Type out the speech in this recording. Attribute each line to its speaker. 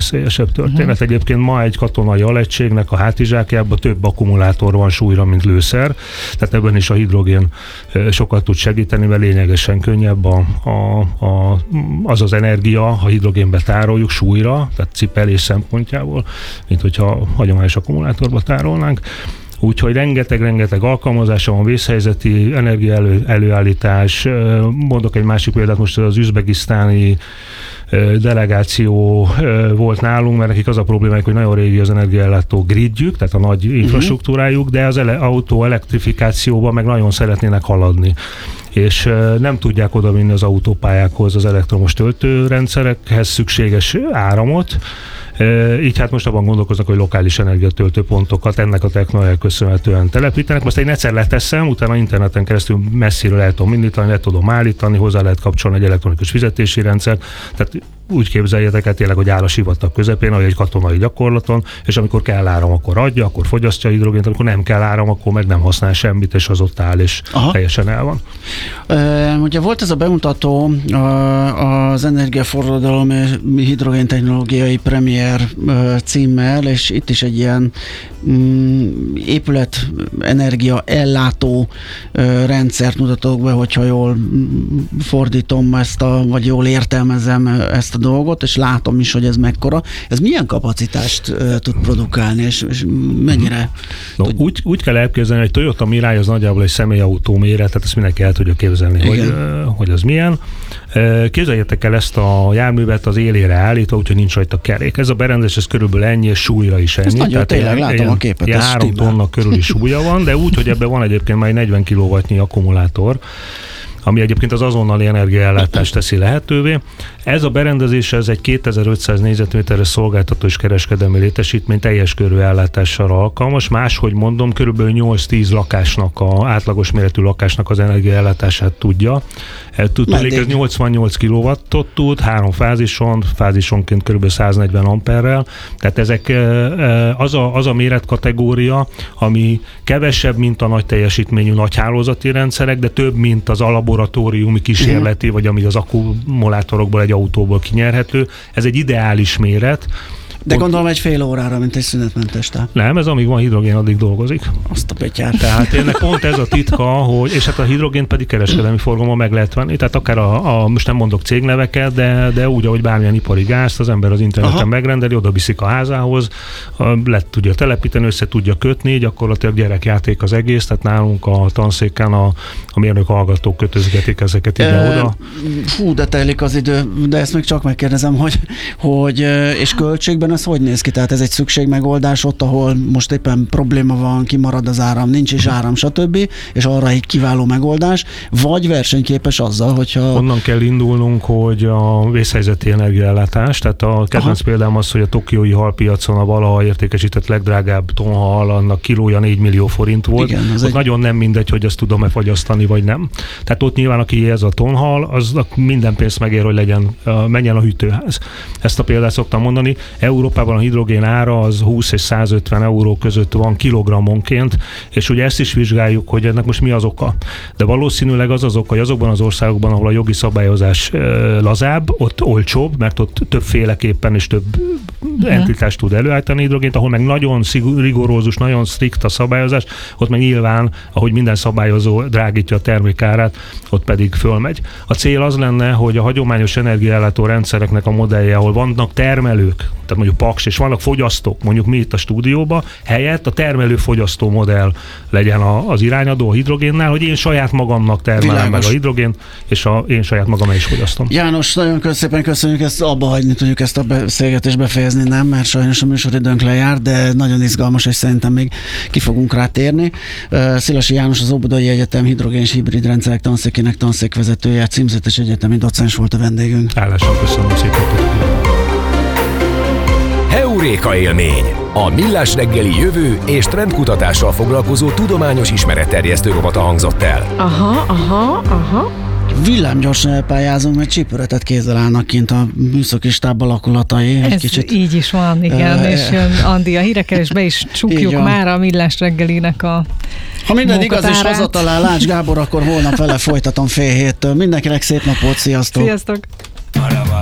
Speaker 1: legveszélyesebb történet. Egyébként ma egy katonai alegységnek a hátizsákjában több akkumulátor van súlyra, mint lőszer, tehát ebben is a hidrogén sokat tud segíteni, mert lényegesen könnyebb az energia, ha hidrogénbe tároljuk súlyra, tehát cipelés szempontjából, mint hogyha hagyományos akkumulátorba tárolnánk. Úgyhogy rengeteg alkalmazása van, vészhelyzeti energia előállítás. Mondok egy másik példát, most az üzbegisztáni delegáció volt nálunk, mert nekik az a problémájuk, hogy nagyon régi az energiaellátó gridjük, tehát a nagy infrastruktúrájuk, de az autó elektrifikációban meg nagyon szeretnének haladni. És nem tudják odavinni az autópályákhoz az elektromos töltőrendszerekhez szükséges áramot, így hát most abban gondolkoznak, hogy lokális energiatöltőpontokat ennek a technológiának köszönhetően telepítenek. Most én egyszer leteszem, utána interneten keresztül messziről el tudom indítani, le tudom állítani, hozzá lehet kapcsolni egy elektronikus fizetési rendszert. Tehát úgy képzeljétek el tényleg, hogy áll a sivatag közepén, ahogy egy katonai gyakorlaton, és amikor kell áram, akkor adja, akkor fogyasztja a hidrogént, amikor nem kell áram, akkor meg nem használ semmit, és az ott áll, és teljesen el van.
Speaker 2: Ugye volt ez a bemutató az energiaforradalom hidrogén technológiai premier címmel, és itt is egy ilyen épület energia ellátó rendszert mutatok be, hogyha jól fordítom vagy jól értelmezem ezt a dolgot, és látom is, hogy ez mekkora. Ez milyen kapacitást tud produkálni, és mennyire?
Speaker 1: Úgy kell elképzelni, hogy Toyota Mirai az nagyjából egy személyautó méret, tehát ezt mindenki el tudja képzelni, hogy az milyen. Képzeljétek el ezt a járművet az élére állítva, úgyhogy nincs rajta kerék. Ez a berendezés, ez körülbelül ennyi, és súlyra is ennyi.
Speaker 2: Ez nagyon tényleg, látom a képet.
Speaker 1: Ilyen 3 tonna körüli súlya van, de úgy, hogy ebben van egyébként már 40 kW-nyi akkumulátor, ami egyébként az azonnali energiaellátást teszi lehetővé. Ez a berendezés, ez egy 2500 négyzetméteres szolgáltató és kereskedelmi létesítmény teljes körű ellátással alkalmas. Máshogy mondom, körülbelül 8-10 lakásnak, átlagos méretű lakásnak az energiaellátását tudja. Ez 88 kW-ot tud, 3 fázisonként körülbelül 140 amperrel. Tehát ezek az a méretkategória, ami kevesebb, mint a nagy teljesítményű nagy hálózati rendszerek, de több, mint az laboratóriumi kísérleti, vagy ami az akkumulátorokból egy autóból kinyerhető. Ez egy ideális méret.
Speaker 2: De gondolom egy fél órára, mint egy szünetmentes táp.
Speaker 1: Nem, ez amíg van hidrogén, addig dolgozik.
Speaker 2: Azt a betyár.
Speaker 1: Tehát ennek pont ez a titka, hogy, és hát a hidrogént pedig kereskedelmi forgalomban meg lehet venni. Tehát akár most nem mondok cégneveket, de úgy, ahogy bármilyen ipari gázt, az ember az interneten megrendeli, oda viszik a házához, le tudja telepíteni, össze tudja kötni, gyakorlatilag gyerekjáték az egész, tehát nálunk a tanszéken a mérnök hallgatók kötözgetik ezeket ide-oda.
Speaker 2: De telik az idő, de ezt még csak megkérdezem, hogy és költségben ez hogy néz ki? Tehát ez egy szükségmegoldás ott, ahol most éppen probléma van, kimarad az áram, nincs is áram, stb. És arra egy kiváló megoldás, vagy versenyképes azzal, hogyha...
Speaker 1: Onnan kell indulnunk, hogy a vészhelyzeti energiaellátás, tehát a kedvenc példám az, hogy a tokiói halpiacon a valaha értékesített legdrágább tonhal, annak kilója 4 millió forint volt. Igen, ott nagyon nem mindegy, hogy ezt tudom-e fagyasztani, vagy nem. Tehát ott nyilván, aki ez a tonhal, az minden pénzt megér, hogy menjen a hűtőház. Ezt a példát szoktam mondani. Európában a hidrogén ára az 20 és 150 euró között van kilogrammonként, és ugye ezt is vizsgáljuk, hogy ennek most mi az oka. De valószínűleg az oka, hogy azokban az országokban, ahol a jogi szabályozás lazább, ott olcsóbb, mert ott többféleképpen és több entitást tud előállítani hidrogént, ahol meg nagyon rigorózus, nagyon strikt a szabályozás, ott meg nyilván, ahogy minden szabályozó drágítja a termékárát, ott pedig fölmegy. A cél az lenne, hogy a hagyományos energiaellátó rendszereknek a modellje, ahol vannak termelők, tehát mondjuk paks, és vannak fogyasztók, mondjuk mi itt a stúdióban, helyett a termelő-fogyasztó modell legyen az irányadó a hidrogénnál, hogy én saját magamnak termelem meg a hidrogént, és én saját magam is fogyasztom.
Speaker 2: János, nagyon szépen köszönjük, ezt abba hagyni tudjuk ezt a beszélgetést befejezni, nem, mert sajnos a műsoridőnk lejár, de nagyon izgalmas, és szerintem még ki fogunk rá térni. Szilasi János, az Óbudai Egyetem hidrogén és hibrid rendszerek tanszékének tanszékvezetője, címzetes egyetemi docens volt a vendégünk.
Speaker 1: Hálásan köszönöm szépen.
Speaker 3: Heuréka élmény! A Millás reggeli jövő és trendkutatással foglalkozó tudományos ismeretterjesztő rovata hangzott el.
Speaker 2: Aha. Villámgyorsan elpályázunk, mert csípőretet kézzel állnak kint a műszaki stáb alakulatai.
Speaker 4: Ez kicsit, így is van, igen, és jön Andi a hírekkel, és be is csukjuk már a Millás reggelinek a
Speaker 2: Ha minden igaz és hazatalál Lács Gábor, akkor holnap vele folytatom 6:30. Mindenkinek szép napot, sziasztok!
Speaker 4: Sziasztok!